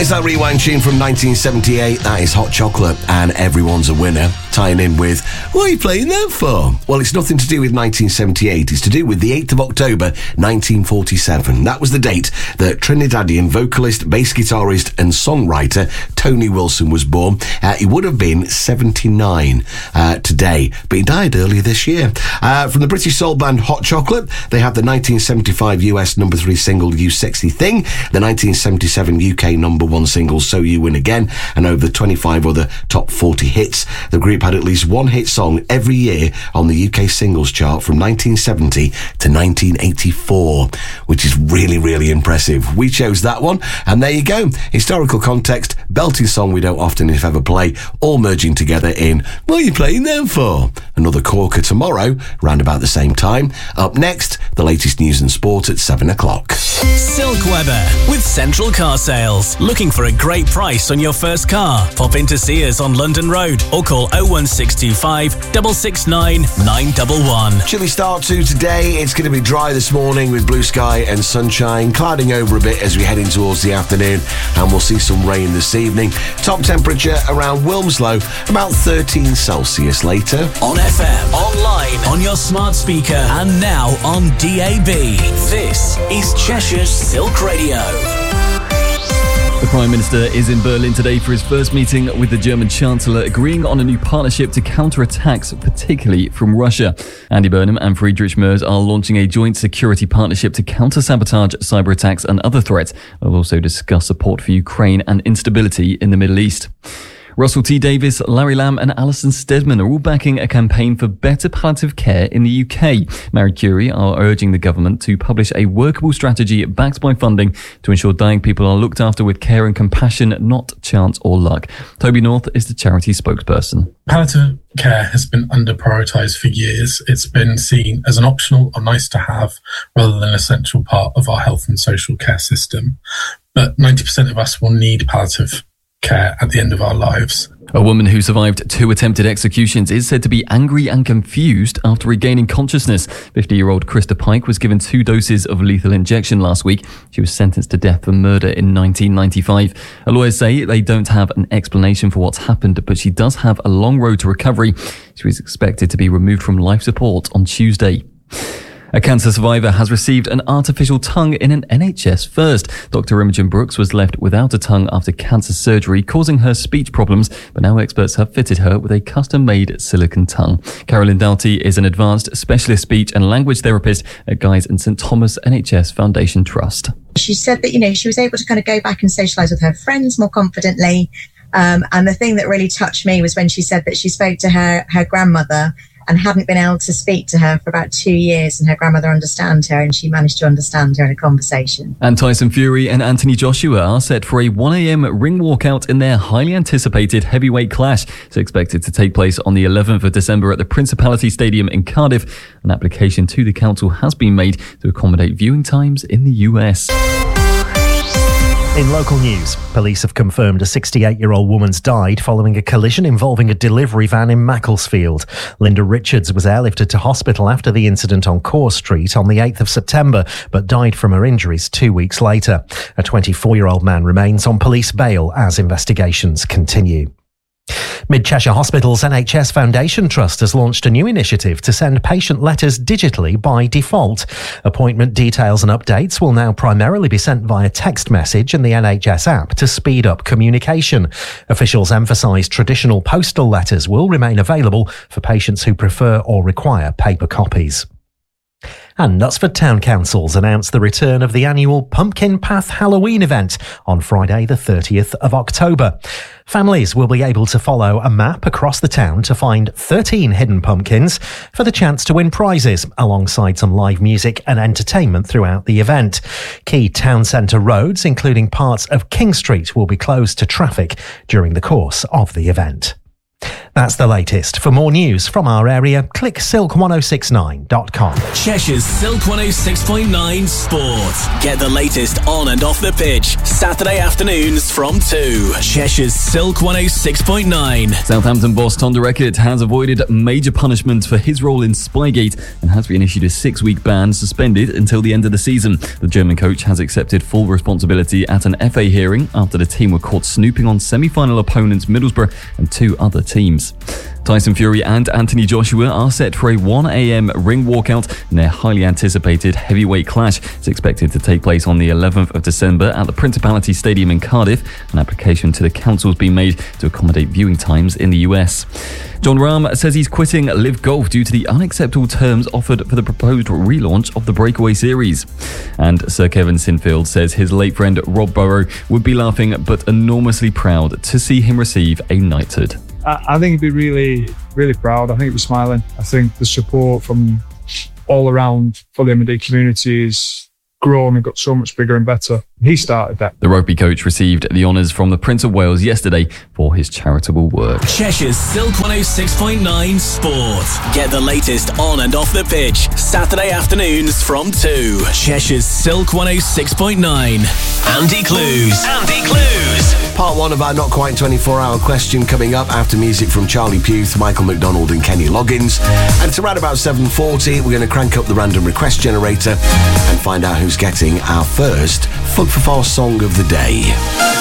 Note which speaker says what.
Speaker 1: is that rewind tune from 1978. That is Hot Chocolate and Everyone's a Winner. Tying in with, what are you playing that for? Well, it's nothing to do with 1978. It's to do with the 8th of October, 1947. That was the date that Trinidadian vocalist, bass guitarist and songwriter Tony Wilson was born. He would have been 79 today, but he died earlier this year. From the British soul band Hot Chocolate, they have the 1975 US number 3 single You Sexy Thing, the 1977 UK number 1 single So You Win Again, and over 25 other top 40 hits. The group had at least one hit song every year on the UK singles chart from 1970 to 1984, which is really, really impressive. We chose that one, and there you go. Historical context, belting song we don't often, if ever, play, all merging together in What Are You Playing Them For? Another corker tomorrow, round about the same time. Up next, the latest news and sport at 7 o'clock.
Speaker 2: Silk Weather with Central Car Sales. Looking for a great price on your first car? Pop in to see us on London Road or call 01625 669 911.
Speaker 1: Chilly start to today. It's going to be dry this morning with blue sky and sunshine, clouding over a bit as we head in towards the afternoon, and we'll see some rain this evening. Top temperature around Wilmslow, about 13 Celsius later.
Speaker 2: On FM, online, on your smart speaker, and now on DAB. This is Cheshire's Silk Radio.
Speaker 3: The Prime Minister is in Berlin today for his first meeting with the German Chancellor, agreeing on a new partnership to counter attacks, particularly from Russia. Andy Burnham and Friedrich Merz are launching a joint security partnership to counter sabotage, cyber attacks and other threats. They'll also discuss support for Ukraine and instability in the Middle East. Russell T Davies, Larry Lamb and Alison Steadman are all backing a campaign for better palliative care in the UK. Marie Curie are urging the government to publish a workable strategy backed by funding to ensure dying people are looked after with care and compassion, not chance or luck. Toby North is the charity spokesperson.
Speaker 4: Palliative care has been under-prioritised for years. It's been seen as an optional or nice to have rather than an essential part of our health and social care system. But 90% of us will need palliative care at the end of our lives.
Speaker 3: A woman who survived 2 attempted executions is said to be angry and confused after regaining consciousness. 50-year-old Krista Pike was given 2 doses of lethal injection last week. She was sentenced to death for murder in 1995. Her lawyers say they don't have an explanation for what's happened, but she does have a long road to recovery. She was expected to be removed from life support on Tuesday. A cancer survivor has received an artificial tongue in an NHS first. Dr. Imogen Brooks was left without a tongue after cancer surgery, causing her speech problems, but now experts have fitted her with a custom-made silicone tongue. Carolyn Doughty is an advanced specialist speech and language therapist at Guy's and St Thomas NHS Foundation Trust.
Speaker 5: She said that, she was able to kind of go back and socialise with her friends more confidently. And the thing that really touched me was when she said that she spoke to her grandmother and hadn't been able to speak to her for about 2 years, and her grandmother understood her, and she managed to understand her in a conversation.
Speaker 3: And Tyson Fury and Anthony Joshua are set for a 1 a.m. ring walkout in their highly anticipated heavyweight clash. It's expected to take place on the 11th of December at the Principality Stadium in Cardiff. An application to the council has been made to accommodate viewing times in the US.
Speaker 6: In local news, police have confirmed a 68-year-old woman's died following a collision involving a delivery van in Macclesfield. Linda Richards was airlifted to hospital after the incident on Core Street on the 8th of September, but died from her injuries 2 weeks later. A 24-year-old man remains on police bail as investigations continue. Mid Cheshire Hospital's NHS Foundation Trust has launched a new initiative to send patient letters digitally by default. Appointment details and updates will now primarily be sent via text message and the NHS app to speed up communication. Officials emphasise traditional postal letters will remain available for patients who prefer or require paper copies. And Knutsford Town Council's announced the return of the annual Pumpkin Path Halloween event on Friday the 30th of October. Families will be able to follow a map across the town to find 13 hidden pumpkins for the chance to win prizes, alongside some live music and entertainment throughout the event. Key town centre roads, including parts of King Street, will be closed to traffic during the course of the event. That's the latest. For more news from our area, click silk1069.com.
Speaker 2: Cheshire's Silk 106.9 Sport. Get the latest on and off the pitch. Saturday afternoons from 2. Cheshire's Silk 106.9.
Speaker 3: Southampton boss Tom de Reckert has avoided major punishment for his role in Spygate and has been issued a 6-week ban, suspended until the end of the season. The German coach has accepted full responsibility at an FA hearing after the team were caught snooping on semi-final opponents Middlesbrough and 2 other teams. Tyson Fury and Anthony Joshua are set for a 1 a.m. ring walkout in their highly anticipated heavyweight clash. It's expected to take place on the 11th of December at the Principality Stadium in Cardiff. An application to the council has been made to accommodate viewing times in the US. Jon Rahm says he's quitting Live Golf due to the unacceptable terms offered for the proposed relaunch of the Breakaway Series. And Sir Kevin Sinfield says his late friend Rob Burrow would be laughing but enormously proud to see him receive a knighthood.
Speaker 7: I think he'd be really, really proud. I think he'd be smiling. I think the support from all around for the M&D community has grown and got so much bigger and better. He started that.
Speaker 3: The rugby coach received the honours from the Prince of Wales yesterday for his charitable work.
Speaker 2: Cheshire's Silk 106.9 Sport. Get the latest on and off the pitch. Saturday afternoons from 2. Cheshire's Silk 106.9. Andy Clues. Andy Clues.
Speaker 1: Part 1 of our Not Quite 24-hour question coming up after music from Charlie Puth, Michael McDonald and Kenny Loggins. And it's around about 7:40. We're going to crank up the random request generator and find out who's getting our first Fug for Four song of the day.